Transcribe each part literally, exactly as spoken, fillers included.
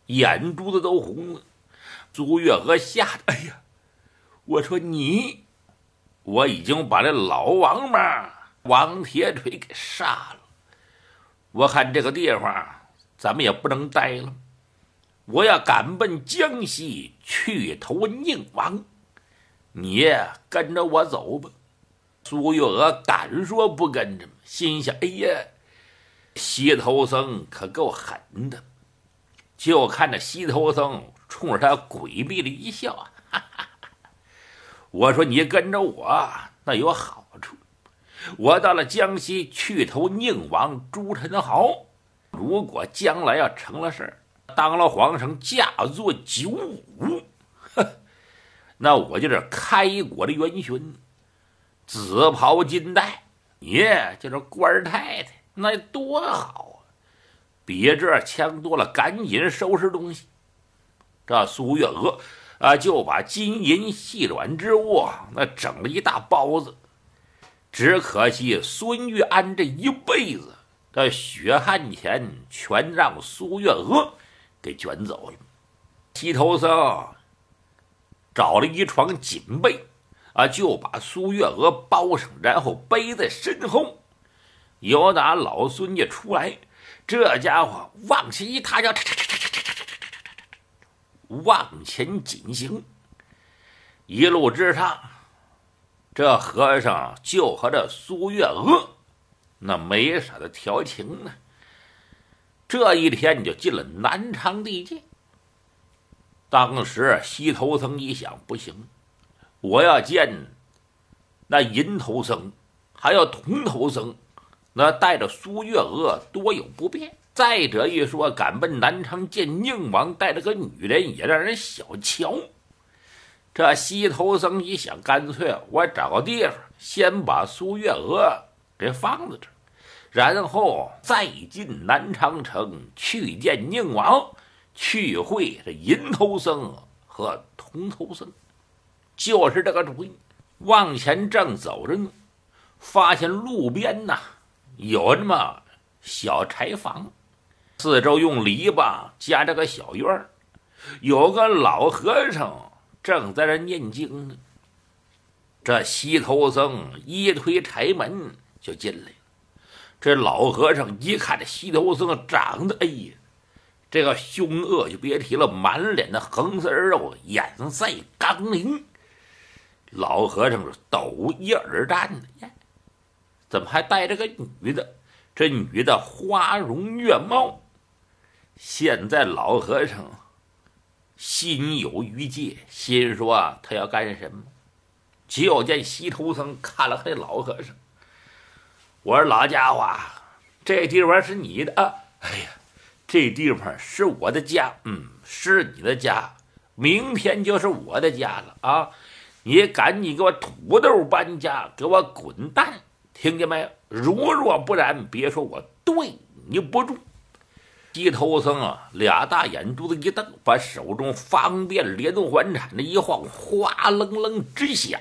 眼珠子都红了。苏月娥吓得，哎呀！我说你，我已经把这老王八王铁锤给杀了。我看这个地方咱们也不能待了，我要赶奔江西去投宁王，你跟着我走吧。苏月娥敢说不跟着吗？心想，哎呀，西头僧可够狠的。就看着西头僧冲着他诡秘的一笑啊，哈哈哈。我说你跟着我那有好处，我到了江西去投宁王朱宸濠，如果将来要成了事儿，当了皇上驾作九五，那我就是开国的元勋，紫袍金带，你就是官太太，那多好啊！比这强多了，赶紧收拾东西。这苏月娥啊，就把金银细软之物那整了一大包子。只可惜孙玉安这一辈子这血汗钱全让苏月娥给卷走了。西头僧找了一床锦被啊，就把苏月娥包上，然后背在身后。有打老孙家出来，这家伙往前一踏，就往前进行。一路之上，这和尚就和这苏月娥那没少的调情呢。这一天就进了南昌地界。当时西头僧一想，不行，我要见那银头僧还有铜头僧，那带着苏月娥多有不便。再者一说，赶奔南昌见宁王，带着个女人也让人小瞧。这西头僧一想，干脆我找个地方先把苏月娥给放在这儿，然后再进南昌城去见宁王，去会这银头僧和铜头僧。就是这个主意。往前正走着呢，发现路边呐有这么小柴房，四周用篱笆加这个小院儿，有个老和尚正在这念经呢。这西头僧一推柴门就进来了。这老和尚一看这西头僧长得，哎呀，这个凶恶就别提了，满脸的横丝肉，眼赛刚灵。老和尚是抖一耳战的呀，怎么还带着个女的？这女的花容月貌。现在老和尚心有余悸，心说啊，他要干什么？就见西头僧看了看老和尚，我说老家伙，这地方是你的啊？哎呀，这地方是我的家，嗯，是你的家，明天就是我的家了啊！你赶紧给我土豆搬家，给我滚蛋，听见没？如若不然，别说我对你不住。西头僧啊，俩大眼珠子一瞪，把手中方便连环铲的一晃，哗楞楞直响。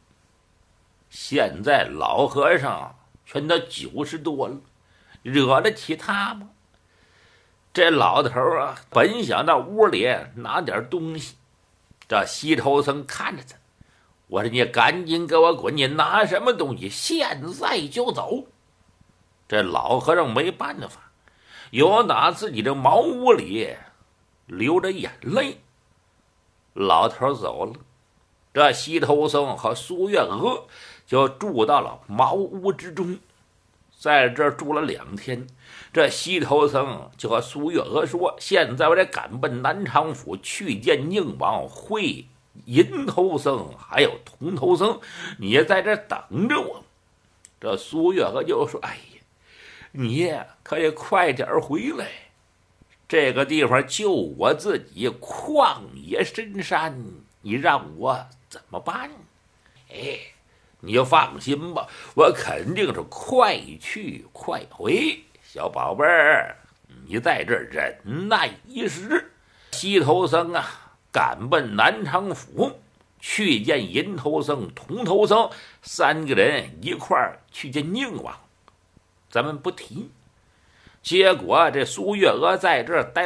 现在老和尚全都九十多了，惹得起他吗？这老头啊，本想到屋里拿点东西，这西头僧看着他，我说你赶紧给我滚，你拿什么东西？现在就走。这老和尚没办法，有打自己的茅屋里流着眼泪。老头走了，这西头僧和苏月娥就住到了茅屋之中，在这住了两天。这西头僧就和苏月娥说，现在我得赶奔南昌府去见宁王，会银头僧还有铜头僧，你在这等着我。这苏月娥就说，哎呀，你可得快点回来，这个地方就我自己，旷野深山，你让我怎么办？哎，你就放心吧，我肯定是快去快回。小宝贝儿，你在这忍耐一时。西头僧啊，赶奔南昌府去见银头僧、铜头僧，三个人一块儿去见宁王，咱们不提。结果这苏月娥在这儿待